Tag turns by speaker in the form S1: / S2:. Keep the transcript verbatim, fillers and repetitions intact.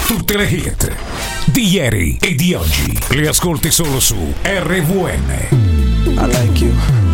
S1: Tutte le hit di ieri e di oggi le ascolti solo su R V N.
S2: I like you.